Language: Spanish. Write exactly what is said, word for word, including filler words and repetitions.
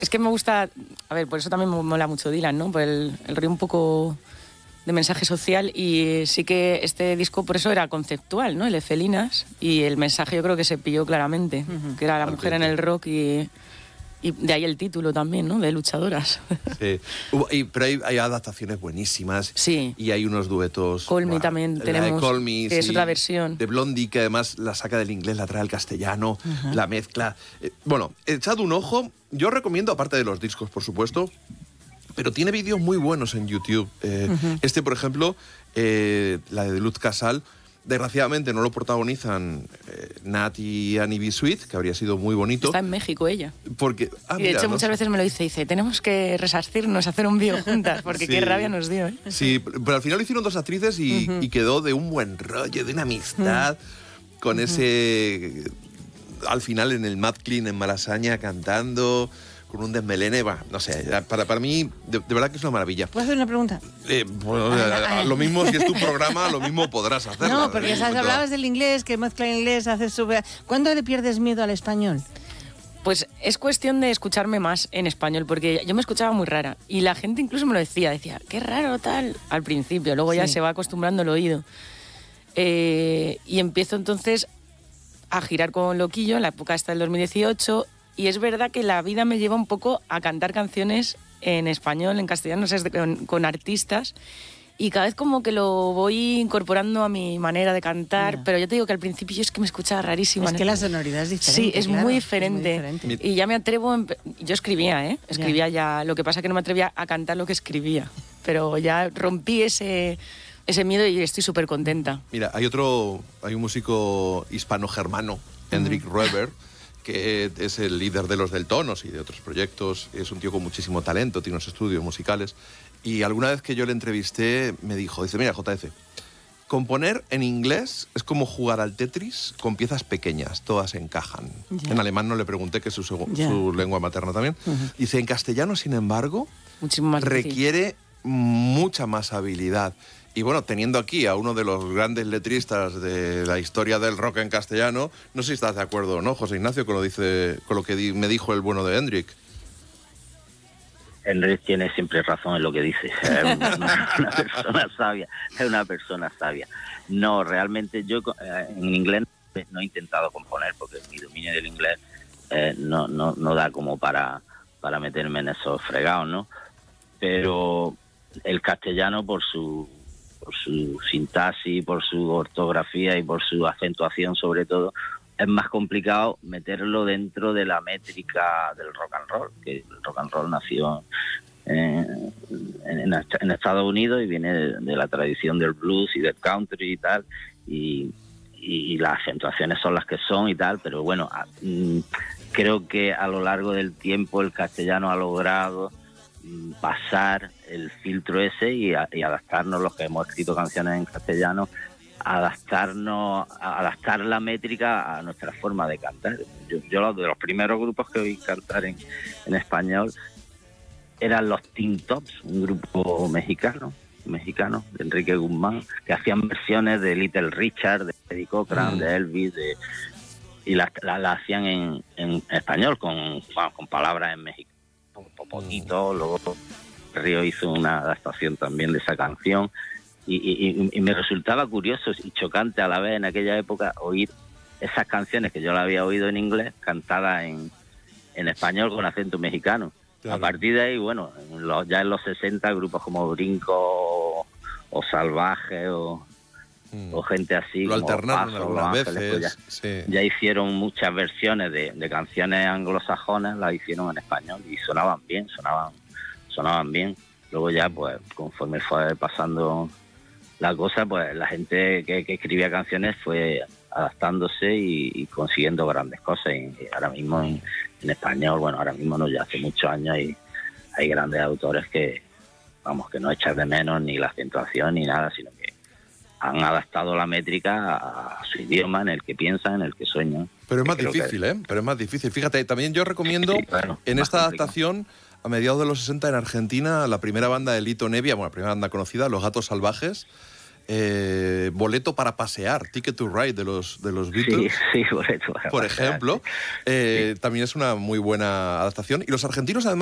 Es que me gusta, a ver, por eso también me mola mucho Dylan, ¿no? Por el, el rollo un poco de mensaje social, y sí que este disco por eso era conceptual, ¿no? El de Felinas, y el mensaje yo creo que se pilló claramente, uh-huh. que era la mujer en el rock, y, y de ahí el título también, ¿no? De Luchadoras. Sí, y, pero hay, hay adaptaciones buenísimas. Sí. Y hay unos duetos. Call Me también tenemos, de Call Me, que es sí, otra versión. De Blondie, que además la saca del inglés, la trae al castellano, uh-huh. la mezcla. Eh, bueno, echad un ojo. Yo recomiendo, aparte de los discos, por supuesto, pero tiene vídeos muy buenos en YouTube. Eh, uh-huh. Este, por ejemplo, eh, la de Luz Casal, desgraciadamente no lo protagonizan eh, Nat y Annie B. Sweet, que habría sido muy bonito. Está en México ella. Porque, ah, y de mira, hecho no muchas sé. veces me lo dice, dice, tenemos que resarcirnos, hacer un vídeo juntas, porque sí. qué rabia nos dio, ¿eh? Sí, pero al final lo hicieron dos actrices y, uh-huh. y quedó de un buen rollo, de una amistad, uh-huh. con uh-huh. ese... Al final en el Mad Clean en Malasaña cantando... con un desmelene, bah, no sé, para, para mí, de, de verdad que es una maravilla. ¿Puedo hacer una pregunta? Eh, bueno, ah, lo mismo, si es tu programa, lo mismo podrás hacerlo. No, porque ¿sabes? Hablabas del inglés, que mezcla inglés, haces su... ¿Cuándo le pierdes miedo al español? Pues es cuestión de escucharme más en español, porque yo me escuchaba muy rara, y la gente incluso me lo decía, decía, qué raro tal, al principio, luego ya sí. se va acostumbrando el oído. Eh, y empiezo entonces a girar con Loquillo, en la época esta del dos mil dieciocho, y es verdad que la vida me lleva un poco a cantar canciones en español, en castellano, no sé, con, con artistas, y cada vez como que lo voy incorporando a mi manera de cantar, yeah. pero yo te digo que al principio yo es que me escuchaba rarísima. Es que la sonoridad es diferente. Sí, es, claro, muy, diferente. es muy diferente. Y ya me atrevo, en, yo escribía, ¿eh? Escribía yeah. ya, lo que pasa es que no me atrevía a cantar lo que escribía, pero ya rompí ese... ese miedo y estoy súper contenta. Mira, hay otro, hay un músico hispano-germano, Hendrik uh-huh. Roeber, que es el líder de los Deltonos y de otros proyectos. Es un tío con muchísimo talento, tiene unos estudios musicales. Y alguna vez que yo le entrevisté, me dijo, dice, mira, J F, componer en inglés es como jugar al Tetris con piezas pequeñas, todas encajan. Yeah. En alemán no le pregunté, que es su, yeah. su lengua materna también. Uh-huh. Dice, en castellano, sin embargo, más requiere mucha más habilidad. Y bueno, teniendo aquí a uno de los grandes letristas de la historia del rock en castellano, no sé si estás de acuerdo o no, José Ignacio, con lo, dice, con lo que di, me dijo el bueno de Hendrik. Hendrik tiene siempre razón en lo que dice. Es una, una persona sabia, es una persona sabia. No, realmente yo eh, en inglés no he intentado componer porque mi dominio del inglés eh, no, no, no da como para, para meterme en esos fregados, ¿no? Pero el castellano, por su... por su sintaxis, por su ortografía y por su acentuación sobre todo, es más complicado meterlo dentro de la métrica del rock and roll, que el rock and roll nació en, en, en Estados Unidos y viene de, de la tradición del blues y del country y tal, y, y, y las acentuaciones son las que son y tal, pero bueno, a, mm, creo que a lo largo del tiempo el castellano ha logrado pasar el filtro ese y, a, y adaptarnos, los que hemos escrito canciones en castellano, adaptarnos, a adaptar la métrica a nuestra forma de cantar. Yo, yo de los primeros grupos que oí cantar en, en español eran los Teen Tops, un grupo mexicano, mexicano de Enrique Guzmán, que hacían versiones de Little Richard, de Eddie Cochran, mm. de Elvis, de, y las la, la hacían en, en español con, bueno, con palabras en mexicano. Un poquito, luego Río hizo una adaptación también de esa canción y, y, y me resultaba curioso y chocante a la vez en aquella época oír esas canciones que yo la había oído en inglés cantadas en, en español con acento mexicano. Claro. A partir de ahí, bueno, en los, ya en los sesenta grupos como Brinco o, o Salvaje o, mm. o gente así, lo como alternaron Paso, algunas Los Ángeles, veces, pues ya, sí. ya hicieron muchas versiones de, de canciones anglosajonas, las hicieron en español y sonaban bien, sonaban, sonaban bien. Luego ya, pues, conforme fue pasando la cosa, pues la gente que, que escribía canciones fue adaptándose y, y consiguiendo grandes cosas. Y, y ahora mismo en, en español, bueno, ahora mismo no, ya hace muchos años hay, hay grandes autores que, vamos, que no echan de menos ni la acentuación ni nada, sino que han adaptado la métrica a su idioma, en el que piensan, en el que sueñan. Pero es más difícil, que... ¿eh? Pero es más difícil. Fíjate, también yo recomiendo, sí, claro, en esta complicado. adaptación, a mediados de los sesenta en Argentina, la primera banda de Lito Nevia, bueno, la primera banda conocida, Los Gatos Salvajes, eh, Boleto para pasear, Ticket to Ride de los, de los Beatles. Sí, sí, boleto para por pasear, ejemplo, sí. eh, Sí. también es una muy buena adaptación. Y los argentinos, además,